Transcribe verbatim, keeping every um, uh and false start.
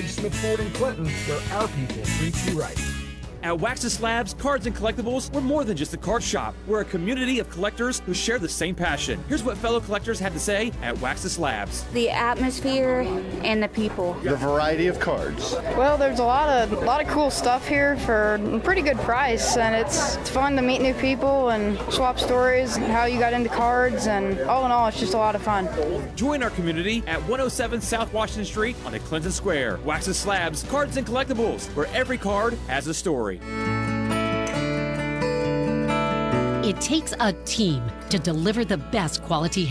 Smith Ford in Clinton, where our people treat you right. At Wax's Slabs, Cards and Collectibles, we're more than just a card shop. We're a community of collectors who share the same passion. Here's what fellow collectors have to say at Wax's Slabs. The atmosphere and the people. The variety of cards. Well, there's a lot of a lot of cool stuff here for a pretty good price, and it's, it's fun to meet new people and swap stories and how you got into cards, and all in all, it's just a lot of fun. Join our community at one oh seven South Washington Street on the Clinton Square. Wax's Slabs, Cards and Collectibles, where every card has a story. It takes a team to deliver the best quality